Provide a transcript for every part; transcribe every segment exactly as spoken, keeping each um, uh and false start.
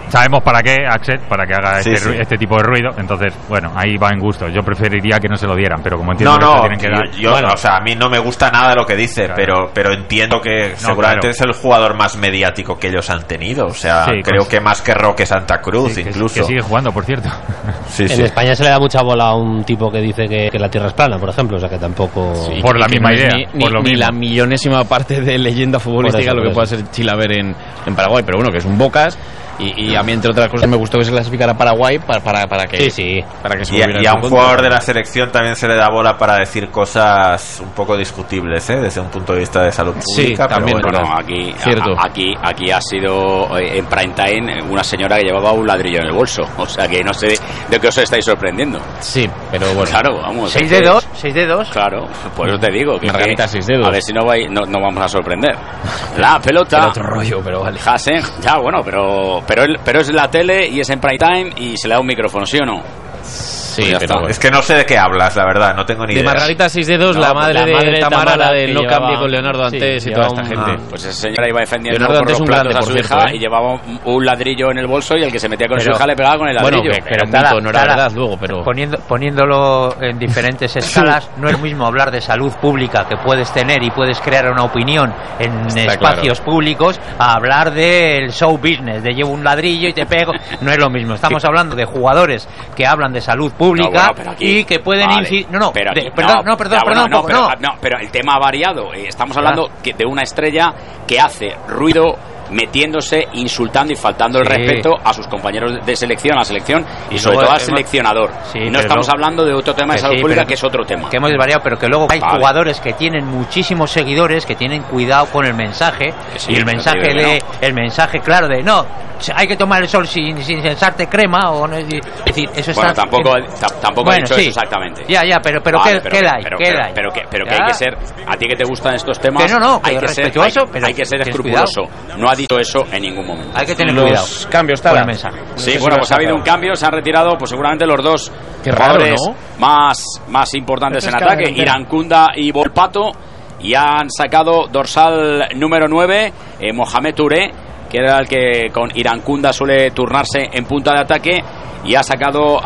sabemos para qué, Axel, para que haga Sí, este, sí. este tipo de ruido. Entonces, bueno, ahí va en gusto. Yo preferiría que no se lo dieran, pero como entiendo No, que no, se tienen que dar. yo, yo, bueno, o sea, a mí no me gusta nada lo que dice, Claro. pero pero entiendo que No, seguramente claro. es el jugador más mediático que ellos han tenido. O sea, Sí, creo con- que más que Roque Santa Cruz, sí, que- incluso. Que sigue jugando, por cierto. Sí, En sí. España se le da mucha bola a un tipo que dice que, que la Tierra es plana, por ejemplo, o sea que tampoco... Sí, Por y la que misma no es idea, Ni, por ni- lo ni mismo. la millonésima parte de leyenda futbolística Por eso, lo que por pueda ser Chilaver en, en Paraguay, pero bueno, que es un Bocas. Y, y a mí, entre otras cosas, me gustó que se clasificara a Paraguay para, para, para que Sí, sí. para que se Y a, volviera y a en un contra. jugador de la selección también se le da bola para decir cosas un poco discutibles, ¿eh? Desde un punto de vista de salud Sí, pública. pero también, bueno. ¿verdad? Bueno, aquí, Cierto. a- aquí, aquí ha sido eh, en prime time una señora que llevaba un ladrillo en el bolso. O sea que no sé de qué os estáis sorprendiendo. Sí, pero bueno. Claro, vamos. Seis es que- dedos, seis dedos. Claro, por eso te digo que, Margarita, que- seis dedos. a ver si no, vai- no, no vamos a sorprender. La pelota. Era otro rollo, pero vale. Hasen, ya bueno, pero pero, el- pero es la tele y es en prime time y se le da un micrófono, ¿sí o no? Sí, Pues ya pero está. bueno. Es que no sé de qué hablas, la verdad, no tengo ni De idea. Margarita Seis Dedos, No, la madre, la de, madre de Tamara, Tamara, de que No llevaba- cambie con Leonardo sí, antes y llevaba toda esta un- gente. Pues esa señora iba defendiendo Leonardo por antes los un platos grande, a por su cierto, hija ¿eh? y llevaba un, un ladrillo en el bolso y el que se metía con su Pero- hija le pegaba con el Bueno, ladrillo. que, que era un Tala, mito, no era Tala, verdad luego, pero... Poniendo, poniéndolo en diferentes escalas, no es lo mismo hablar de salud pública que puedes tener y puedes crear una opinión en Está espacios públicos a hablar del show business, de llevo un ladrillo y te pego. No es lo mismo. Estamos hablando de jugadores que hablan de salud pública No, bueno, pero aquí- y que pueden vale, incidir. No, no, pero de- aquí- perdón, no, perdón, ya, bueno, perdón, no, no, pero, no. no, pero el tema ha variado. Eh, Estamos hablando que de una estrella que hace ruido metiéndose, insultando y faltando el Sí. respeto a sus compañeros de selección, a la selección y, Y sobre luego todo al hemos- seleccionador. Sí, y no pero estamos luego- hablando de otro tema de que salud sí, pública pero- que es otro tema. Que hemos desvariado, pero que luego hay Vale. jugadores que tienen muchísimos seguidores, que tienen cuidado con el mensaje, Que sí, y el no te mensaje digo que de el mensaje claro de no, hay que tomar el sol sin, sin echarte crema o no, es decir, eso está Bueno, tampoco, ta- tampoco he Bueno, dicho sí. eso exactamente. Ya, ya, pero pero Vale, ¿qué, qué hay? pero, ¿Qué pero, hay? pero que, pero que Ya. hay que ser, a ti que te gustan estos temas, Que no, no, que hay que ser, respetuoso, hay, pero hay que ser tienes escrupuloso. No ha dicho eso en ningún momento. Hay que tener Los cuidado cambios, con Tala. el mensaje. Sí, sé si bueno, lo pues has ha habido sacado. un cambio, se han retirado pues seguramente los dos Qué raro, jugadores ¿no? más, más importantes en Refresca la ataque, delantera. Irancunda y Volpato, y han sacado dorsal número nueve, eh, Mohamed Touré, que era el que con Irancunda suele turnarse en punta de ataque, y ha sacado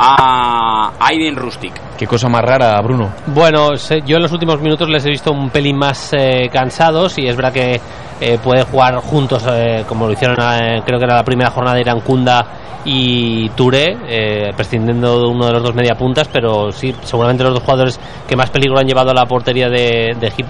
a Aydin Rustic. Qué cosa más rara, Bruno. Bueno, se- yo en los últimos minutos les he visto un pelín más eh, cansados y es verdad que eh, pueden jugar juntos eh, como lo hicieron eh, creo que era la primera jornada de Irancunda y Touré, eh, prescindiendo de uno de los dos mediapuntas, pero sí, seguramente los dos jugadores que más peligro han llevado a la portería de, de Egipto